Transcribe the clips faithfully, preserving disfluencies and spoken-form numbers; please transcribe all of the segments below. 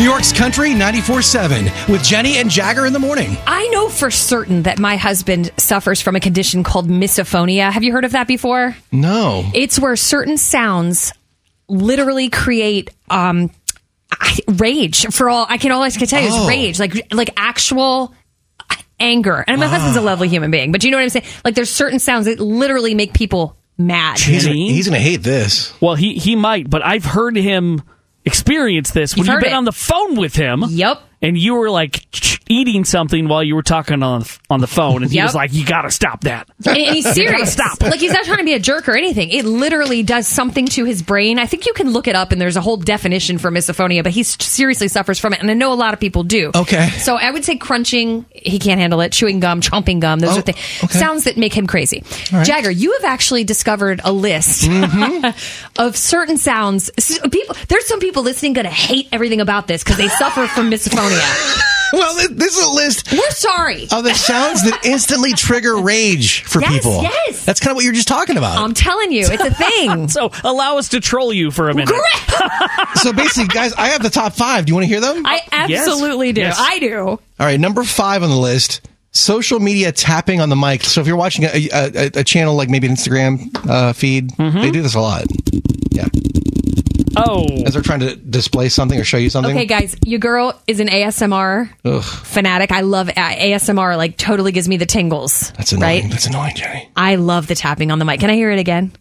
New York's Country ninety-four seven with Jenny and Jagger in the morning. I know for certain that my husband suffers from a condition called misophonia. Have you heard of that before? No. It's where certain sounds literally create um, rage. For all I can, all I can tell you Oh. is rage, like like actual anger. And my husband's a lovely human being, but you know what I'm saying? Like there's certain sounds that literally make people mad. He's gonna, Jenny? he's gonna hate this. Well, he, he might, but I've heard him experience this when You've you've heard been it. on the phone with him. Yep. And you were like eating something while you were talking on on the phone, and he Yep. was like, "You got to stop that." And, and he's serious. stop. Like he's not trying to be a jerk or anything. It literally does something to his brain. I think you can look it up, and there's a whole definition for misophonia. But he seriously suffers from it, and I know a lot of people do. Okay. So I would say crunching, he can't handle it. Chewing gum, chomping gum, those Oh, are things okay. sounds that make him crazy. right. Jagger, you have actually discovered a list of certain sounds. People, there's some people listening going to hate everything about this because they suffer from misophonia. Well, th- this is a list We're sorry. of the sounds that instantly trigger rage for Yes, people. yes. That's kind of what you were just talking about. I'm telling you, it's a thing. So allow us to troll you for a minute. Correct. So basically, guys, I have the top five. Do you want to hear them? I absolutely do. Yes. I do. All right, number five on the list, social media tapping on the mic. So if you're watching a, a, a channel like maybe an Instagram uh, feed, they do this a lot. Yeah. Oh, As they're trying to display something or show you something. Okay, guys, your girl is an A S M R Ugh, fanatic. I love A S M R. Like, totally gives me the tingles. that's annoying. Right? That's annoying, Jenny. I love the tapping on the mic. Can I hear it again?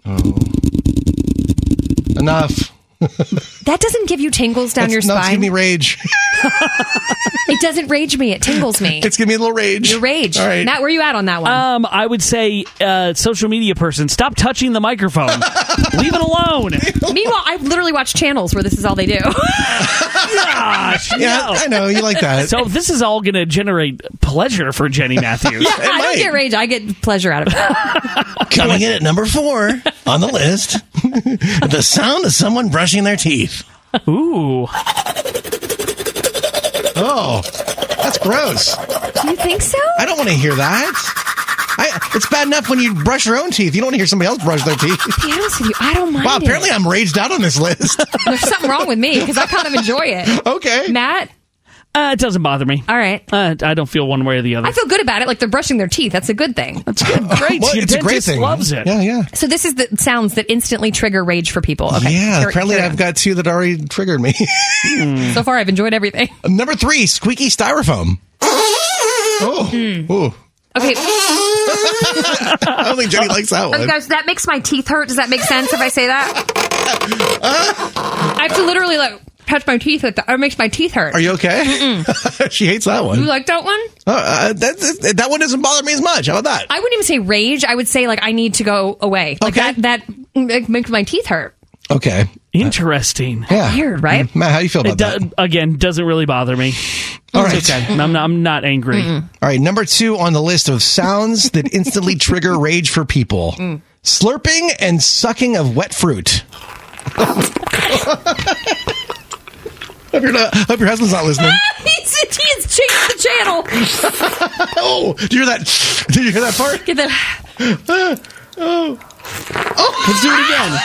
Enough. That doesn't give you tingles down That's, your no, it's spine. giving me rage. It doesn't rage me. It tingles me. It's giving me a little rage. Your rage. All right. Matt, where you at on that one? um, I would say, uh, social media person, stop touching the microphone. Leave it alone. Meanwhile, I literally watch channels where this is all they do. Gosh, Yeah, no. I know. You like that. So this is all going to generate pleasure for Jenny Matthews. I don't might. get rage. I get pleasure out of it. Coming in at number four on the list, the sound of someone brushing their teeth. Ooh. Oh, that's gross. Do you think so? I don't want to hear that. I, it's bad enough when you brush your own teeth. You don't want to hear somebody else brush their teeth. To be honest with you, I don't mind Wow, it. apparently I'm raged out on this list. There's something wrong with me because I kind of enjoy it. Okay. Matt? Uh, it doesn't bother me. All right. Uh, I don't feel one way or the other. I feel good about it. Like they're brushing their teeth. That's a good thing. That's good. Great. Well, Your it's a great dentist thing. loves it. Yeah, yeah. So this is the sounds that instantly trigger rage for people. Okay. Yeah, Carry- apparently carry I've on. got two that already triggered me. So far, I've enjoyed everything. Number three, squeaky styrofoam. Oh, ooh. Okay. I don't think Jenny likes that one. Guys, that makes my teeth hurt. Does that make sense if I say that? I have to literally like touch my teeth with that. It makes my teeth hurt. Are you okay? She hates that one. You like that one? Uh, uh, that, that one doesn't bother me as much. How about that? I wouldn't even say rage. I would say like I need to go away. Like Okay. that. That makes my teeth hurt. Okay. Interesting. Yeah. Weird, right? Matt, how do you feel It about do- that? again, doesn't really bother me. All right. It's okay. I'm not, I'm not angry. All right. Number two on the list of sounds that instantly trigger rage for people. Slurping and sucking of wet fruit. Hope, you're not, hope your husband's not listening. He's, he has changed the channel. Oh, did you hear that? Did you hear that part? Get that. Let's do it again.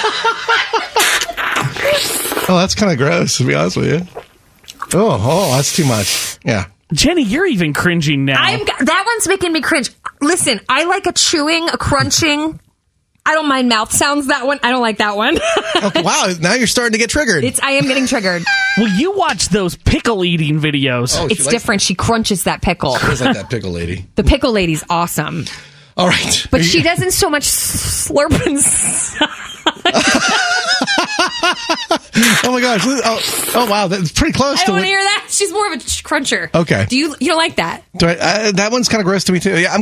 Oh, that's kind of gross, to be honest with you. Oh, oh, that's too much. Yeah. Jenny, you're even cringing now. I'm that one's making me cringe. Listen, I like a chewing, a crunching. I don't mind mouth sounds. That one, I don't like that one. Okay, wow, now you're starting to get triggered. It's I am getting triggered. Well, you watch those pickle eating videos. Oh, she It's likes- different. She crunches that pickle. She was like that pickle lady. The pickle lady's awesome, All right. but Are she you- doesn't so much slurp and. s- Oh my gosh. Oh, oh wow, that's pretty close I to don't want what- to hear that. She's more of a ch- cruncher. Okay. Do you? You don't like that? Do I- uh, that one's kind of gross to me too. Yeah, I'm